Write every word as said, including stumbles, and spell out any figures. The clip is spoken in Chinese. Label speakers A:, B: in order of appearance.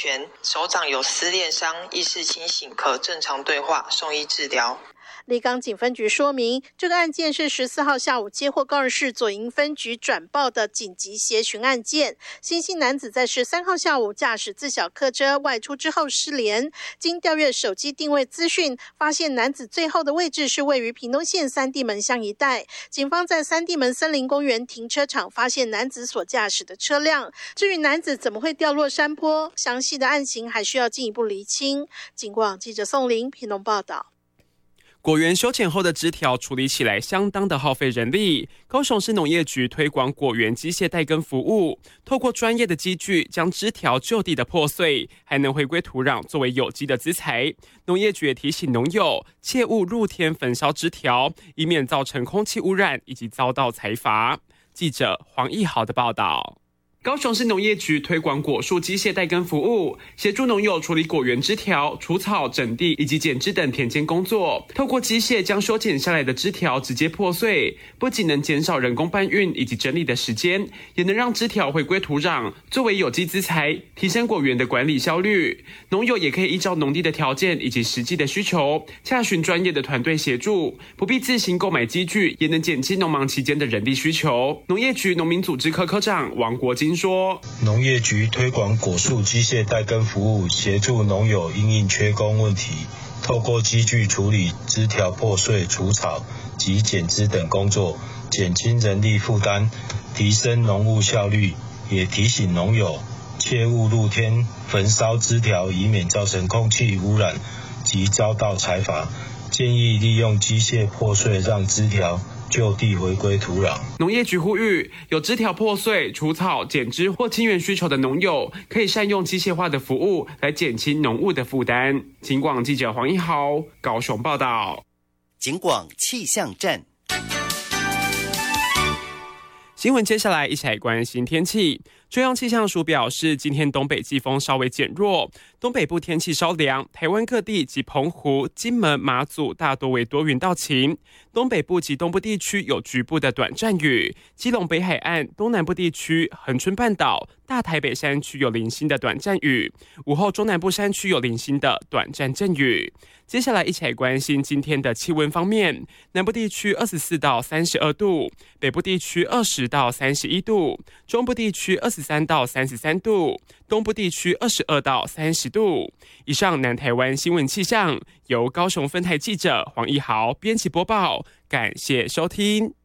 A: 全，手掌有撕裂伤，意识清醒，可正常对话，送医治疗。
B: 立冈警分局说明，这个案件是十四号下午接获高雄市左营分局转报的紧急协寻案件。新姓男子在十三号下午驾驶自小客车外出之后失联，经调阅手机定位资讯，发现男子最后的位置是位于屏东县三地门乡一带。警方在三地门森林公园停车场发现男子所驾驶的车辆。至于男子怎么会掉落山坡，详细的案情还需要进一步厘清。警广记者宋玲屏东报道。
C: 果园修剪后的枝条处理起来相当的耗费人力。高雄市农业局推广果园机械代耕服务，透过专业的机具将枝条就地的破碎，还能回归土壤作为有机的资材。农业局也提醒农友切勿露天焚烧枝条，以免造成空气污染以及遭到裁罚。记者黄义豪的报道。高雄市农业局推广果树机械代耕服务，协助农友处理果园枝条、除草、整地以及剪枝等田间工作。透过机械将修剪下来的枝条直接破碎，不仅能减少人工搬运以及整理的时间，也能让枝条回归土壤，作为有机资材，提升果园的管理效率。农友也可以依照农地的条件以及实际的需求，洽询专业的团队协助，不必自行购买机具，也能减轻农忙期间的人力需求。农业局农民组织科科长王国金说，
D: 农业局推广果树机械代耕服务，协助农友因应缺工问题，透过机具处理枝条破碎、除草及剪枝等工作，减轻人力负担，提升农务效率。也提醒农友切勿露天焚烧枝条，以免造成空气污染及遭到裁罚。建议利用机械破碎，让枝条就地回归土壤。
C: 农业局呼吁，有枝条破碎、除草、剪枝或清园需求的农友，可以善用机械化的服务来减轻农务的负担。警广记者黄一豪高雄报道。
E: 警广气象站。
C: 新闻接下来一起来关心天气。中央气象署表示，今天东北季风稍微减弱，东北部天气稍凉，台湾各地及澎湖、金门、马祖大多为多云到晴，东北部及东部地区有局部的短暂雨，基隆北海岸、东南部地区、恒春半岛、大台北山区有零星的短暂雨，午后中南部山区有零星的短暂阵雨。接下来一起来关心今天的气温方面，南部地区二十四到三十二度，北部地区二十到三十一度，中部地区二十三到三十三度，东部地区二十二到三十度。以上南台湾新闻气象由高雄分台记者黄一豪编辑播报，感谢收听。